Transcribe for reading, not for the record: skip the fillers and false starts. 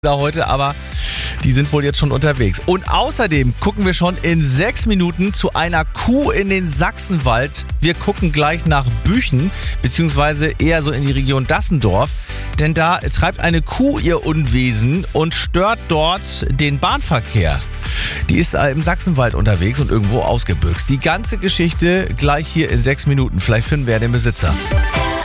da heute, aber die sind wohl jetzt schon unterwegs. Und außerdem gucken wir schon in 6 Minuten zu einer Kuh in den Sachsenwald. Wir gucken gleich nach Büchen, beziehungsweise eher so in die Region Dassendorf. Denn da treibt eine Kuh ihr Unwesen und stört dort den Bahnverkehr. Die ist im Sachsenwald unterwegs und irgendwo ausgebüxt. Die ganze Geschichte gleich hier in 6 Minuten. Vielleicht finden wir ja den Besitzer.